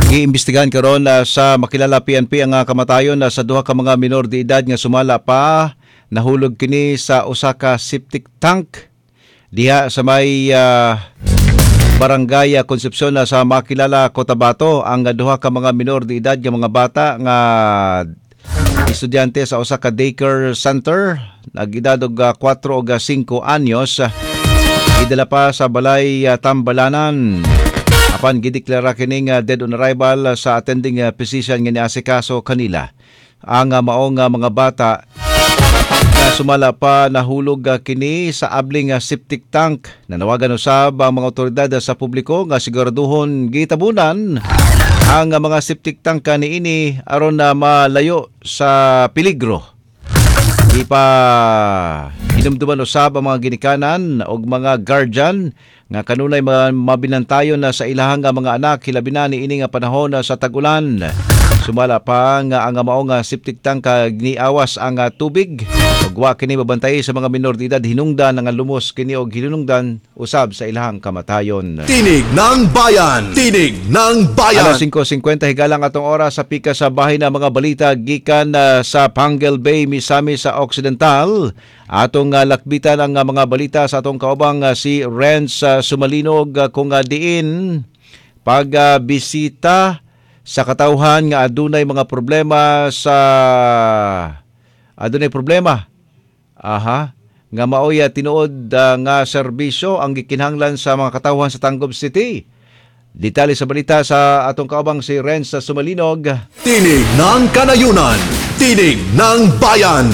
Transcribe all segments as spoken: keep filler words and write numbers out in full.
Giimbestigahan karon uh, sa makilala P N P ang uh, kamatayon uh, sa duha ka mga minor de edad nga sumala pa nahulog kini sa usa ka septic tank diha sa may uh, barangay uh, Concepcion uh, sa makilala Cotabato. Ang uh, duha ka mga minor de edad nga mga bata nga estudyante sa usa ka daycare center nag-edad og uh, four ug five anyos uh, idala pa sa balay uh, Tambalanan. Apan gideklara kining uh, dead on arrival uh, sa attending uh, physician nga niasikaso kanila. Ang uh, maong uh, mga bata na sumala pa nahulog uh, kini sa abling uh, septic tank. Nanawagan usab ang mga otoridad uh, sa publiko nga siguraduhon gitabunan ang uh, mga septic tank uh, niini aron na uh, malayo sa peligro. Di pa hinumduman usab ang mga ginikanan o mga guardian nga kanunay mabinantayon na sa ilahang mga anak hilabi na ni ini nga panahon sa tag-ulan. Sumala pa nga ang maong septic tank niawas ang tubig ug wa kini mabantay sa mga minor de edad hinungdan nga lumos kini og hinungdan usab sa ilahang kamatayon. Tinig ng Bayan, Tinig ng Bayan. Alas five fifty higalang atong oras sa pika sa bahay na mga balita gikan uh, sa Panguil Bay, Misamis sa Occidental. Atong uh, lakbitan ang uh, mga balita sa atong kaubang uh, si Renz uh, Sumalinog uh, kung uh, diin pagbisita uh, sa katawhan nga adunay mga problema sa adunay problema. Aha, nga maoy uh, tinuod uh, nga serbisyo ang gikinahanglan sa mga katawhan sa Tangub City. Detalye sa balita sa atong kaubang si Renz uh, Sumalinog. Tinig ng Kanayunan, Tinig ng Bayan.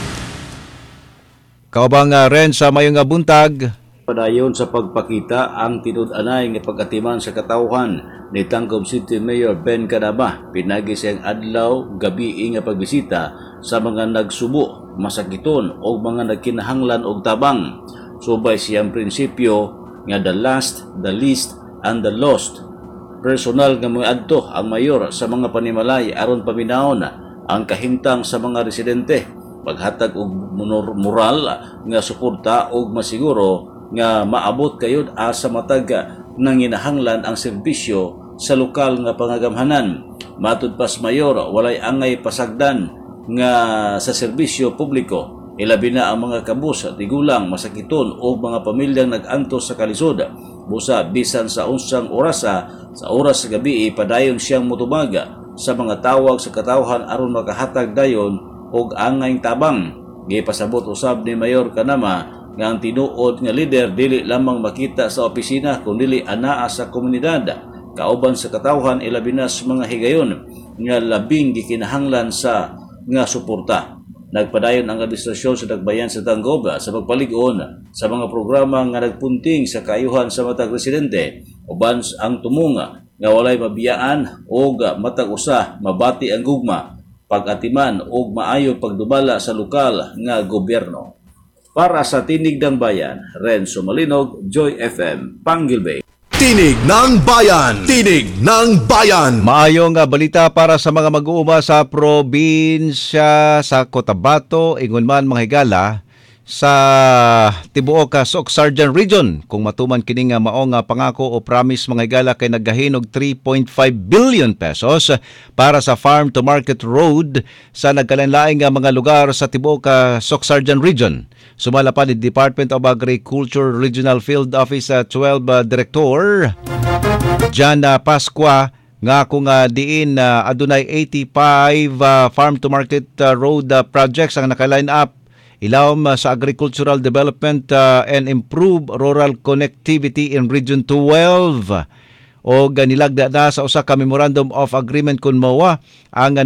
Kaubang uh, Renz sa mayong uh, buntag. Padayon sa pagpakita ang tinud-anay nga pagatiman sa katawhan ni Tangub City Mayor Ben Canaba pinagi siyang adlaw gabi nga pagbisita sa mga nagsubo, masakiton o mga nagkinahanglan og tabang. Subay siyang prinsipyo nga the last, the least, and the lost. Personal nga mga adto ang mayor sa mga panimalay aron paminaon ang kahimtang sa mga residente. Paghatag og moral nga suporta og masiguro nga maabot kayod asa matag nanginahanglan ang serbisyo sa lokal nga pangagamhanan. Matud pas mayor, walay angay pasagdan nga sa serbisyo publiko. Ilabi na ang mga kabus, tigulang, masakiton o mga pamilyang nag-antos sa kalisod. Busa bisan sa unsang orasa, sa oras sa gabi padayon siyang mutubaga sa mga tawag sa katawhan aron makahatag dayon og angay tabang. Gipasabot usab ni Mayor Canaba nga ang tinuod nga leader dili lamang makita sa opisina kundi anaa sa komunidad kauban sa katawhan ilabi na sa mga higayon nga labing gikinahanglan sa nga suporta. Nagpadayon ang administrasyon sa Tagbayan sa Tangub sa pagpalig-on sa mga programa nga nagpunting sa kaayuhan sa matag residente uban ang tumunga nga walay mabiyaan o matag usa mabati ang gugma pag-atiman o maayo pagdumala sa lokal nga gobyerno. Para sa Tinig ng Bayan, Renz Sumalinog, Joy F M, Panguil Bay. Tinig ng Bayan, Tinig ng Bayan. Maayong uh, balita para sa mga mag-uuma sa probinsya sa Cotabato, ingon man mga higala sa tibuok uh, Soc-Sargent Region. Kung matuman kining uh, maong uh, pangako o promise mga higala kay naggahinog three point five billion pesos para sa farm to market road sa nagkalain-laing uh, mga lugar sa tibuok uh, Soc-Sargent Region. Sumala pa ni Department of Agriculture Regional Field Office uh, twelve uh, Director Jan uh, Pasqua nga kung uh, diin uh, adunay eighty-five uh, farm to market uh, road uh, projects ang naka-line up ilawom uh, sa agricultural development uh, and improve rural connectivity in Region twelve o ganilagda na sa usa ka memorandum of agreement kun mowa ang